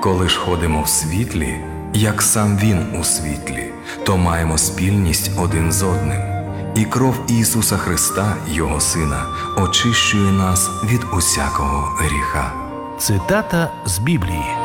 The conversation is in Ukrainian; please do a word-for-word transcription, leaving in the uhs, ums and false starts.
Коли ж ходимо в світлі, як сам Він у світлі, то маємо спільність один з одним. І кров Ісуса Христа, Його Сина, очищує нас від усякого гріха. Цитата з Біблії.